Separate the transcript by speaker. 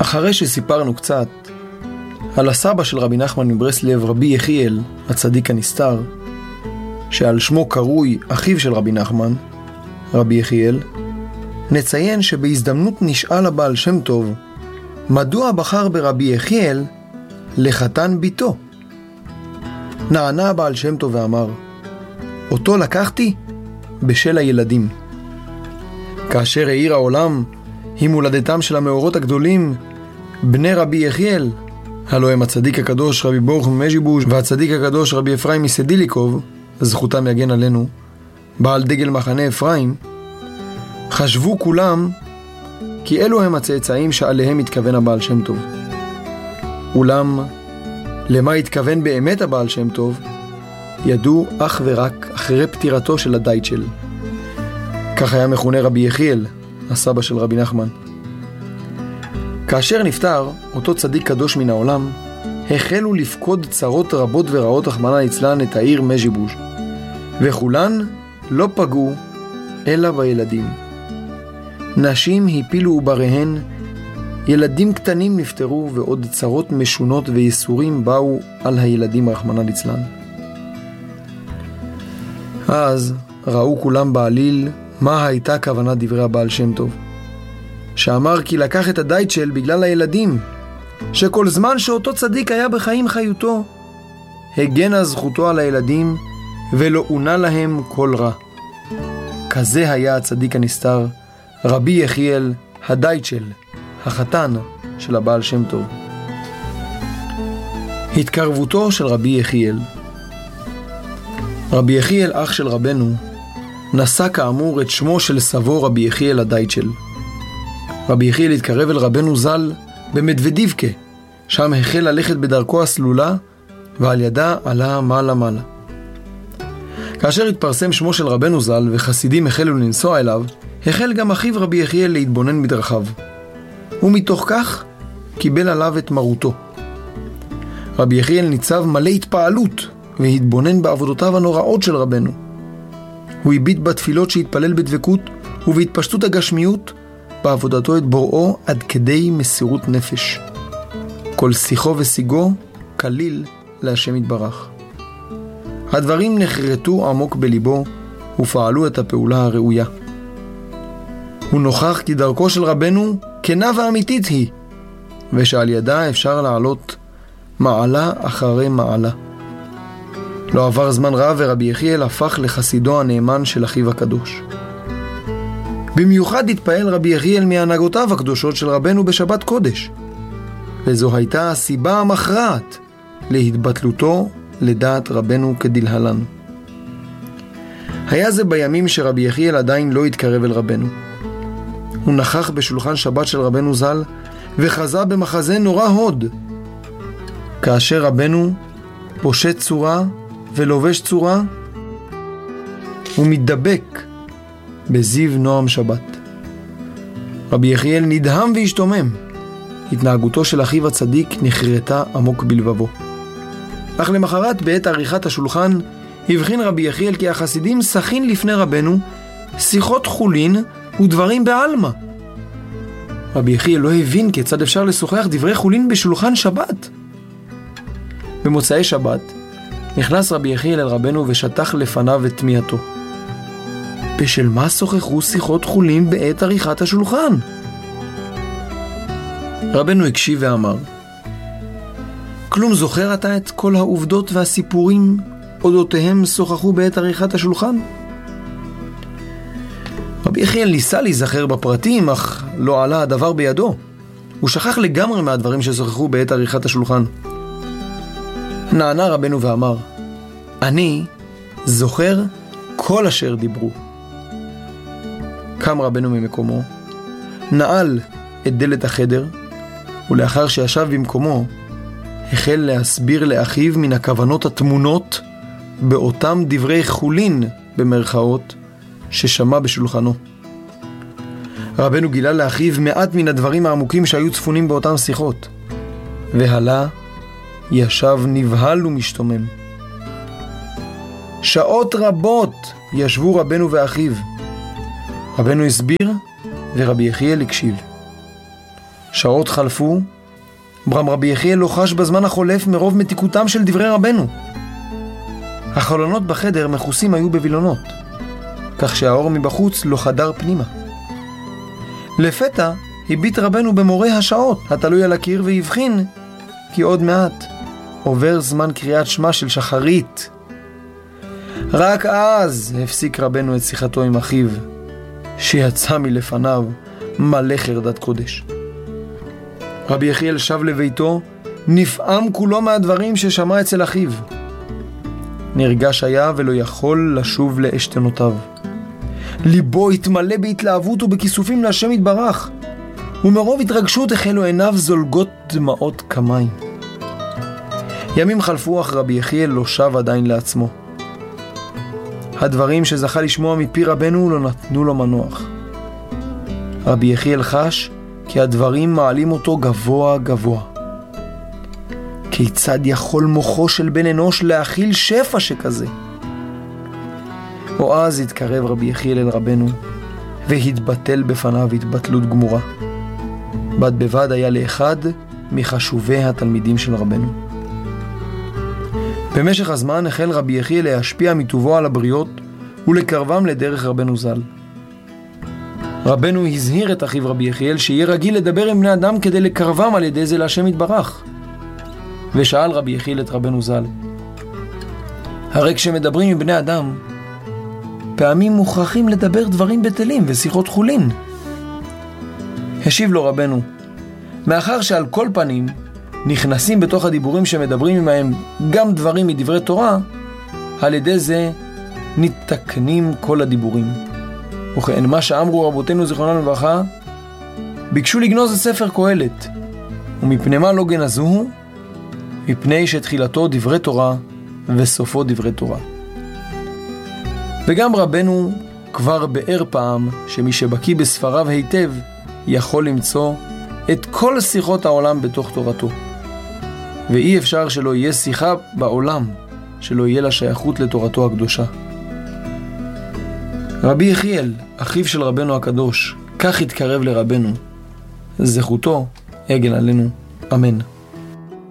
Speaker 1: אחרי שסיפרנו קצת על הסבא של רבי נחמן מברסלב, רבי יחיאל, הצדיק הנסתר, שעל שמו קרוי אחיו של רבי נחמן, רבי יחיאל, נציין שבהזדמנות נשאל הבעל שם טוב, מדוע בחר ברבי יחיאל לחתן ביתו? נענה הבעל שם טוב ואמר, אותו לקחתי בשל הילדים. כאשר העיר העולם עם הולדתם של המאורות הגדולים, בני רבי יחיאל, הלא הם הצדיק הקדוש רבי ברוך ממז'יבוז' והצדיק הקדוש רבי אפרים מסדיליקוב, זכותם יגן עלינו, בעל דגל מחנה אפרים, חשבו כולם כי אלו הם הצאצאים שעליהם התכוון הבעל שם טוב. אולם למה התכוון באמת הבעל שם טוב, ידעו אך ורק אחרי פטירתו של הדייטשל. כך היה מכונה רבי יחיאל, הסבא של רבי נחמן. כאשר נפטר אותו צדיק קדוש מן העולם, החלו לפקוד צרות רבות ורעות רחמנא ליצלן את העיר מז'יבוז', וכולן לא פגעו אלא בילדים. נשים הפילו עובריהן, ילדים קטנים נפטרו, ועוד צרות משונות ויסורים באו על הילדים רחמנא ליצלן. אז ראו כולם בעליל מה הייתה כוונת דברי הבעל שם טוב, שאמר כי לקח את הדייטשל בגלל הילדים, שכל זמן שאותו צדיק היה בחיים חיותו, הגנה זכותו על הילדים ולא עונה להם כל רע. כזה היה הצדיק הנסתר, רבי יחיאל הדייטשל, החתן של הבעל שם טוב. התקרבותו של רבי יחיאל. רבי יחיאל, אח של רבנו, נשא כאמור את שמו של סבו רבי יחיאל הדייטשל. רבי יחיאל התקרב אל רבנו ז"ל במדוודיבקה, שם החל ללכת בדרכו הסלולה, ועל ידה עלה מעלה מעלה. כאשר התפרסם שמו של רבנו ז"ל וחסידים החלו לנסוע אליו, החל גם אחיו רבי יחיאל להתבונן בדרכיו, ומתוך כך קיבל עליו את מרותו. רבי יחיאל ניצב מלא התפעלות והתבונן בעבודותיו הנוראות של רבנו. הוא הביט בתפילות שהתפלל בדבקות ובהתפשטות הגשמיות בעבודתו את בוראו עד כדי מסירות נפש. כל שיחו ושיגו כליל להשם יתברך. הדברים נחרטו עמוק בליבו ופעלו את הפעולה הראויה. הוא נוכח כי דרכו של רבנו כנה ואמיתית היא, ושעל ידה אפשר לעלות מעלה אחרי מעלה. לא עבר זמן רב ורבי יחיאל הפך לחסידו הנאמן של אחיו הקדוש. במיוחד התפעל רבי יחיאל מהנהגותיו הקדושות של רבנו בשבת קודש, וזו הייתה הסיבה המכרעת להתבטלותו לדעת רבנו כדלהלן. היה זה בימים שרבי יחיאל עדיין לא התקרב אל רבנו. הוא נכח בשולחן שבת של רבנו ז"ל וחזה במחזה נורא הוד, כאשר רבנו פושט צורה ולובש צורה ומתדבק בזיו נועם שבת. רבי יחיאל נדהם והשתומם. התנהגותו של אחיו הצדיק נחרטה עמוק בלבבו. אך למחרת בעת עריכת השולחן הבחין רבי יחיאל כי החסידים שחין לפני רבנו שיחות חולין ודברים בעלמא. רבי יחיאל לא הבין כיצד אפשר לשוחח דברי חולין בשולחן שבת. במוצאי שבת נכנס רבי יחיאל אל רבנו ושטח לפניו את תמיהתו. בשל מה שוחחו שיחות חולין בעת עריכת השולחן? רבנו הקשיב ואמר, כלום זוכר אתה את כל העובדות והסיפורים אודותיהם שוחחו בעת עריכת השולחן? רבי יחיאל ניסה להיזכר בפרטים, אך לא עלה הדבר בידו. הוא שכח לגמרי מהדברים ששוחחו בעת עריכת השולחן. נענה רבנו ואמר, אני זוכר כל אשר דיברו. קם רבנו ממקומו, נעל את דלת החדר, ולאחר שישב במקומו, החל להסביר לאחיו מן הכוונות התמונות באותם דברי חולין במרכאות ששמע בשולחנו. רבנו גילה לאחיו מעט מן הדברים העמוקים שהיו צפונים באותם שיחות, והלה ישב נבהל ומשתומם. שעות רבות ישבו רבנו ואחיו. רבנו הסביר ורבי יחיאל הקשיב. שעות חלפו, ברם רבי יחיאל לא חש בזמן החולף מרוב מתיקותם של דברי רבנו. החלונות בחדר מכוסים היו בבילונות, כך שהאור מבחוץ לא חדר פנימה. לפתע הביט רבנו במורה השעות התלוי על הקיר והבחין כי עוד מעט עובר זמן קריאת שמה של שחרית. רק אז הפסיק רבנו את שיחתו עם אחיו, שיצא מלפניו מלא חרדת קודש. רבי יחיאל שב לביתו, נפעם כולו מהדברים ששמע אצל אחיו. נרגש היה ולא יכול לשוב לאשתנותיו. ליבו התמלא בהתלהבות ובכיסופים להשם יתברך, ומרוב התרגשות החלו עיניו זולגות דמעות כמים. ימים חלפו אך רבי יחיאל לא שב עדיין לעצמו. הדברים שזכה לשמוע מפי רבנו לא נתנו לו מנוח. רבי יחיאל חש כי הדברים מעלים אותו גבוה גבוה. כיצד יכול מוחו של בן אנוש להכיל שפע שכזה? או אז התקרב רבי יחיאל אל רבנו והתבטל בפניו התבטלות גמורה. בד בבד היה לאחד מחשובי התלמידים של רבנו. במשך הזמן החל רבי יחיאל להשפיע מטובו על הבריות ולקרבם לדרך רבנו ז"ל. רבנו הזהיר את אחיו רבי יחיאל שיהיה רגיל לדבר עם בני אדם כדי לקרבם על ידי זה להשם יתברך. ושאל רבי יחיאל את רבנו ז"ל, הרי כשמדברים עם בני אדם, פעמים מוכרחים לדבר דברים בטלים ושיחות חולין. השיב לו רבנו, מאחר שעל כל פנים נכנסים בתוך הדיבורים שמדברים עמהם גם דברים מדברי תורה, על ידי זה נתקנים כל הדיבורים. וכן מה שאמרו רבותינו זיכרונם לברכה, ביקשו לגנוז את ספר קהלת, ומפני מה לא גנזוהו? מפני שתחילתו דברי תורה וסופו דברי תורה. וגם רבנו כבר באר פעם שמי שבקי בספריו היטב יכול למצוא את כל שיחות העולם בתוך תורתו, ואי אפשר שלא יהיה שיחה בעולם שלא יהיה לה שייכות לתורתו הקדושה. רבי יחיאל, אחיו של רבנו הקדוש, כך התקרב לרבנו. זכותו יגן עלינו, אמן.